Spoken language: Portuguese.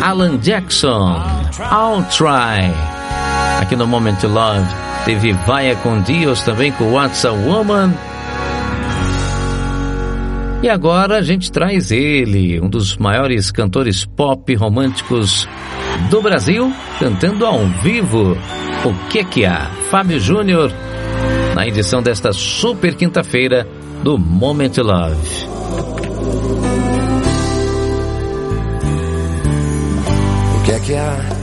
Alan Jackson, I'll Try. Aqui no Moment to Love teve Vaya con Dios também com What's a Woman. E agora a gente traz ele, um dos maiores cantores pop românticos do Brasil, cantando ao vivo. O que há? Fábio Júnior, na edição desta super quinta-feira do Moment to Love. O que há?